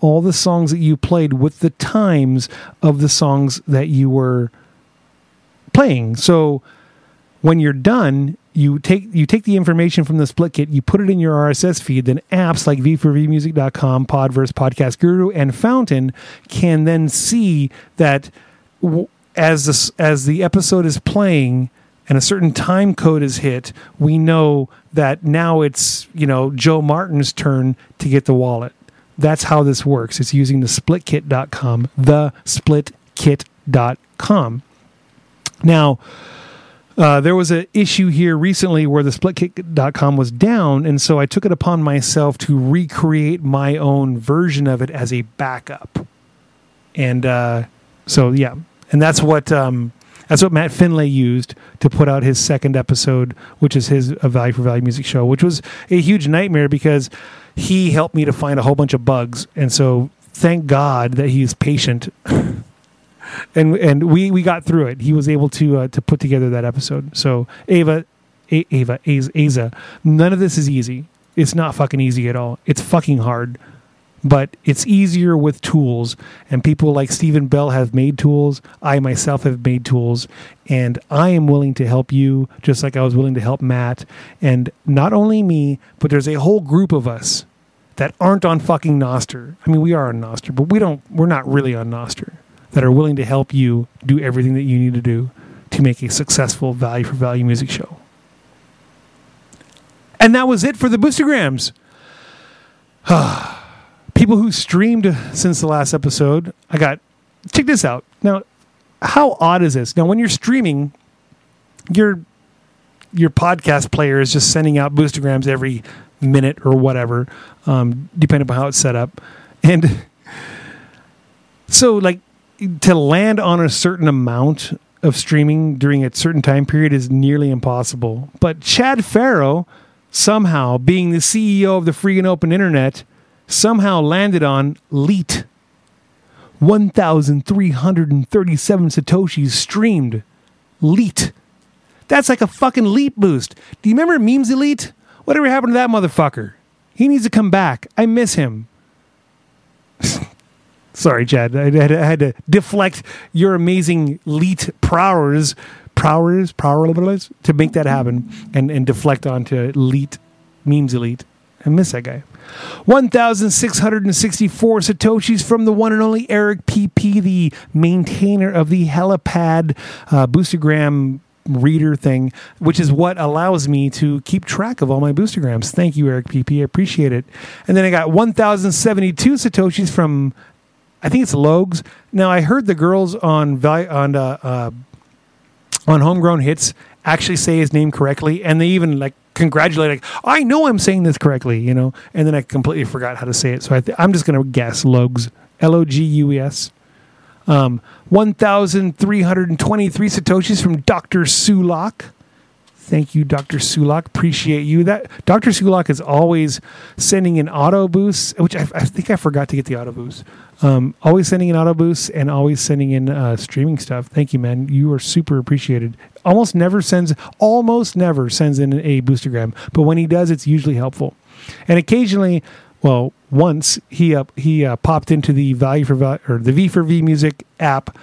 all the songs that you played with the times of the songs that you were playing. So when you're done, you take the information from the split kit, you put it in your RSS feed, then apps like v4vmusic.com, Podverse, Podcast Guru, and Fountain can then see that as the episode is playing and a certain time code is hit, we know that now it's, Joe Martin's turn to get the wallet. That's how this works. It's using the splitkit.com, thesplitkit.com. Now, there was an issue here recently where the splitkit.com was down, and so I took it upon myself to recreate my own version of it as a backup. And and that's what Matt Finlay used to put out his second episode, which is his Value for Value music show, which was a huge nightmare because he helped me to find a whole bunch of bugs, and so thank God that he's patient. And we got through it. He was able to put together that episode. So Asa, none of this is easy. It's not fucking easy at all. It's fucking hard, but it's easier with tools. And people like Stephen Bell have made tools. I myself have made tools, and I am willing to help you, just like I was willing to help Matt. And not only me, but there's a whole group of us that aren't on fucking Nostr. I mean, we are on Nostr, but we're not really on Nostr, that are willing to help you do everything that you need to do to make a successful Value for Value music show. And that was it for the Boostergrams. People who streamed since the last episode, check this out. Now, how odd is this? Now, when you're streaming, your podcast player is just sending out Boostergrams every minute or whatever, depending upon how it's set up. And so, to land on a certain amount of streaming during a certain time period is nearly impossible. But Chad Farrow, somehow, being the CEO of the free and open internet, somehow landed on LEET. 1,337 Satoshis streamed. LEET. That's like a fucking leap boost. Do you remember Memes Elite? Whatever happened to that motherfucker? He needs to come back. I miss him. Sorry, Chad. I had to deflect your amazing LEET prowess to make that happen and deflect onto LEET, Memes Elite. I miss that guy. 1,664 Satoshis from the one and only Eric PP, the maintainer of the Helipad Boostergram reader thing, which is what allows me to keep track of all my Boostergrams. Thank you, Eric PP. I appreciate it. And then I got 1,072 Satoshis from, I think it's Logs. Now, I heard the girls on Homegrown Hits actually say his name correctly, and they even congratulate, I know I'm saying this correctly, and then I completely forgot how to say it. So I'm just going to guess Logs, Logus. 1,323 Satoshis from Dr. Sulak. Thank you, Dr. Sulak. Appreciate you. That Dr. Sulak is always sending in auto boosts, which I think I forgot to get the auto boost. Always sending in auto boosts and always sending in streaming stuff. Thank you, man. You are super appreciated. Almost never sends in a Boostergram, but when he does, it's usually helpful. And occasionally, once he popped into the the V4V Music app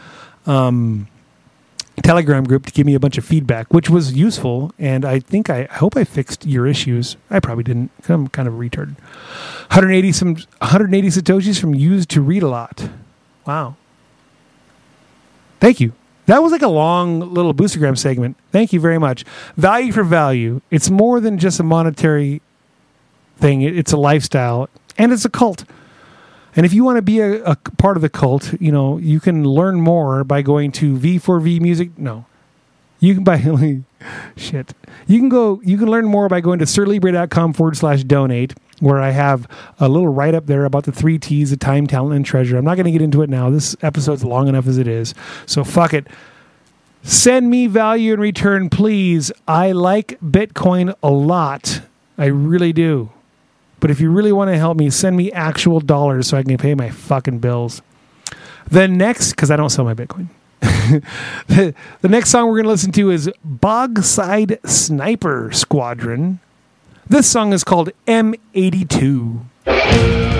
Telegram group to give me a bunch of feedback, which was useful, and I hope I fixed your issues. I probably didn't. I'm kind of a retard. 180 Satoshis from Used to Read a Lot. Wow. Thank you. That was like a long little Boostergram segment. Thank you very much. Value for Value. It's more than just a monetary thing. It's a lifestyle, and it's a cult. And if you want to be a part of the cult, you can learn more by going to V4V Music. No, you can buy shit. You can learn more by going to sirlibre.com/donate, where I have a little write up there about the 3 T's of time, talent, and treasure. I'm not going to get into it now. This episode's long enough as it is. So fuck it. Send me value in return, please. I like Bitcoin a lot. I really do. But if you really want to help me, send me actual dollars so I can pay my fucking bills. Because I don't sell my Bitcoin. The next song we're going to listen to is Bogside Sniper Squadron. This song is called M82.